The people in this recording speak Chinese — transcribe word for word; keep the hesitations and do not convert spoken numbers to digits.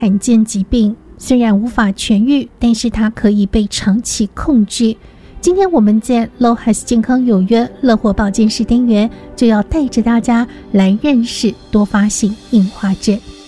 罕见疾病，虽然无法痊愈，但是它可以被长期控制。今天我们在 LOHAS 健康有约乐活保健室单元，就要带着大家来认识多发性硬化症。